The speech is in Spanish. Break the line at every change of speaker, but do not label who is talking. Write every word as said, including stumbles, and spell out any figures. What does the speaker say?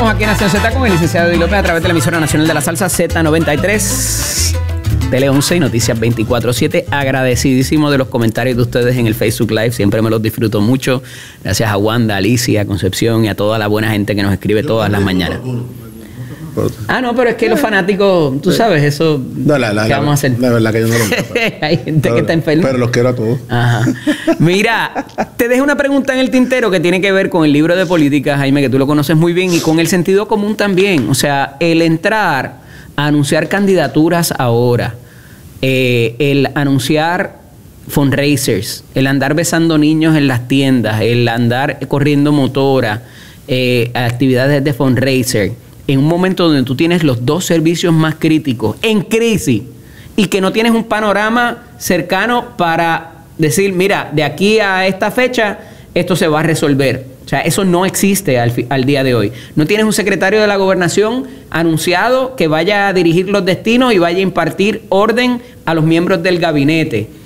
Continuamos aquí en Nación Z con el licenciado Eddie López a través de la emisora nacional de la salsa Z noventa y tres, Tele once y Noticias veinticuatro siete. Agradecidísimo de los comentarios de ustedes en el Facebook Live. Siempre me los disfruto mucho. Gracias a Wanda, Alicia, Concepción y a toda la buena gente que nos escribe todas las mañanas. Ah, no, pero es que los fanáticos, tú sabes, eso.
No, la, la,
¿qué
la,
vamos a hacer?
La verdad que yo no lo
Hay gente
pero,
que está enferma.
Pero los quiero a todos.
Ajá. Mira, te dejo una pregunta en el tintero que tiene que ver con el libro de política, Jaime, que tú lo conoces muy bien, y con el sentido común también. O sea, el entrar a anunciar candidaturas ahora, eh, el anunciar fundraisers, el andar besando niños en las tiendas, el andar corriendo motora, eh, actividades de fundraiser, en un momento donde tú tienes los dos servicios más críticos en crisis y que no tienes un panorama cercano para decir, mira, de aquí a esta fecha esto se va a resolver. O sea, eso no existe al, al día de hoy. No tienes un secretario de la gobernación anunciado que vaya a dirigir los destinos y vaya a impartir orden a los miembros del gabinete.